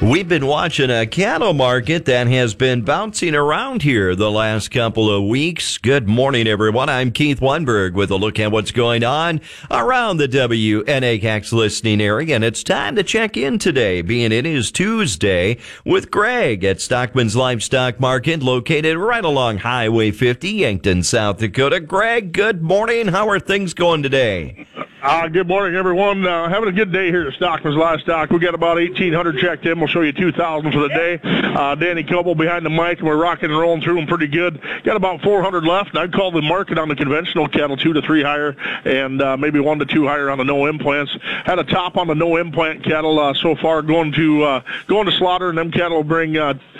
We've been watching a cattle market that has been bouncing around here the last couple of weeks. Good morning, everyone. I'm Keith Weinberg with a look at what's going on around the WNAX listening area. And it's time to check in today, being it is Tuesday, with Greg at Stockman's Livestock Market, located right along Highway 50, Yankton, South Dakota. Greg, good morning. How are things going today? Good morning, everyone. Having a good day here at Stockman's Livestock. We got about 1,800 checked in. We'll show you 2,000 for the day. Danny Coble behind the mic, and we're rocking and rolling through them pretty good. Got about 400 left. I'd call the market on the conventional cattle 2 to 3 higher, and maybe 1 to 2 higher on the no implants. Had a top on the no implant cattle so far going to slaughter, and them cattle will bring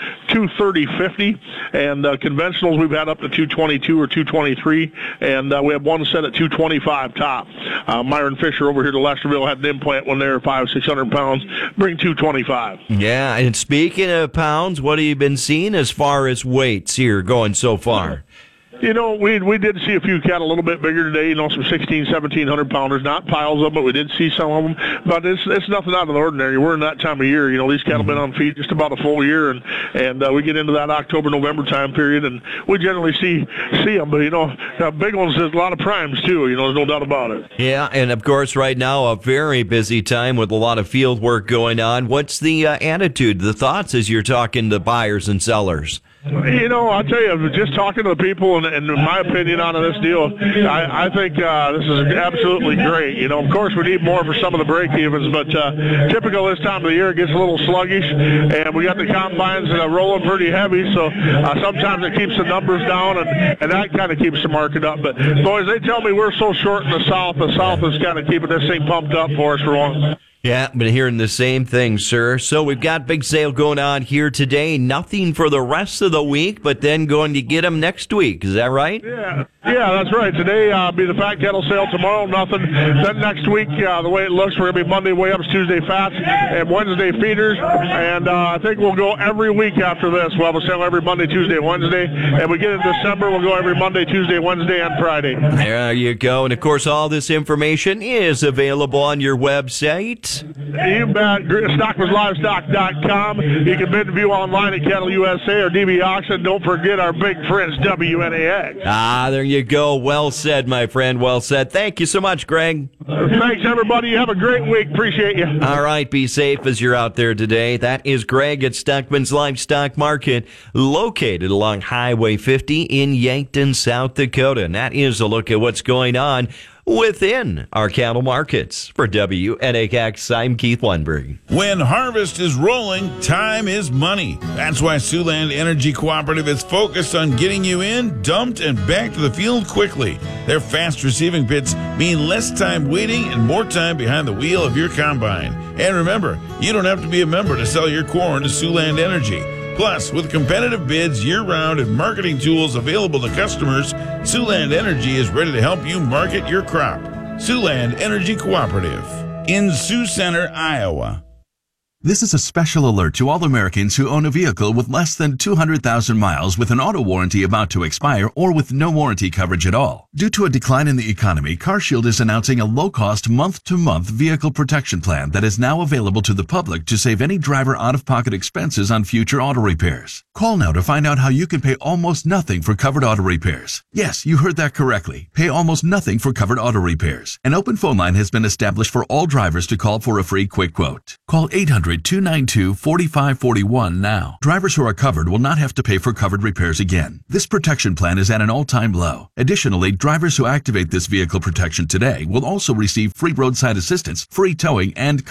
230.50, and conventionals we've had up to 222 or 223, and we have one set at 225 top. Myron Fisher over here to Lesterville had an implant when they were 500-600 pounds, bring 225. Yeah, and speaking of pounds, what have you been seeing as far as weights here going so far? You know, we did see a few cattle a little bit bigger today, some 1,700 pounders, not piles of them, but we did see some of them. But it's nothing out of the ordinary. We're in that time of year. These cattle have been on feed just about a full year, and we get into that October, November time period, and we generally see them. But, big ones, there's a lot of primes, too. There's no doubt about it. Yeah, and of course, right now, a very busy time with a lot of field work going on. What's the attitude, the thoughts as you're talking to buyers and sellers? I'll tell you, just talking to the people and my opinion on this deal, I think this is absolutely great. Of course, we need more for some of the break-evens, but typical this time of the year, it gets a little sluggish, and we got the combines rolling pretty heavy, so sometimes it keeps the numbers down, and that kind of keeps the market up. But, boys, they tell me we're so short in the South. The South is kind of keeping this thing pumped up for us for once. Yeah, been hearing the same thing, sir. So we've got big sale going on here today. Nothing for the rest of the week, but then going to get them next week. Is that right? Yeah, that's right. Today be the fat cattle sale. Tomorrow, nothing. Then next week, the way it looks, we're going to be Monday weigh-ups, Tuesday fats, and Wednesday feeders. And I think we'll go every week after this. We'll have a sale every Monday, Tuesday, Wednesday. And we get in December, we'll go every Monday, Tuesday, Wednesday, and Friday. There you go. And, of course, all this information is available on your website. You bet. Stockman'sLivestock.com. You can bid and view online at Cattle USA or DB Auction. Don't forget our big friends, WNAX. There you go. Well said, my friend. Well said. Thank you so much, Greg. Thanks, everybody. You have a great week. Appreciate you. All right. Be safe as you're out there today. That is Greg at Stockman's Livestock Market, located along Highway 50 in Yankton, South Dakota. And that is a look at what's going on within our cattle markets. For WNAX, I'm Keith Weinberg. When harvest is rolling, time is money. That's why Siouxland Energy Cooperative is focused on getting you in, dumped, and back to the field quickly. Their fast receiving pits mean less time waiting and more time behind the wheel of your combine. And remember, you don't have to be a member to sell your corn to Siouxland Energy. Plus, with competitive bids year-round and marketing tools available to customers, Siouxland Energy is ready to help you market your crop. Siouxland Energy Cooperative in Sioux Center, Iowa. This is a special alert to all Americans who own a vehicle with less than 200,000 miles with an auto warranty about to expire or with no warranty coverage at all. Due to a decline in the economy, CarShield is announcing a low-cost month-to-month vehicle protection plan that is now available to the public to save any driver out-of-pocket expenses on future auto repairs. Call now to find out how you can pay almost nothing for covered auto repairs. Yes, you heard that correctly. Pay almost nothing for covered auto repairs. An open phone line has been established for all drivers to call for a free quick quote. Call 800-292-4541 now. Drivers who are covered will not have to pay for covered repairs again. This protection plan is at an all-time low. Additionally, drivers who activate this vehicle protection today will also receive free roadside assistance, free towing, and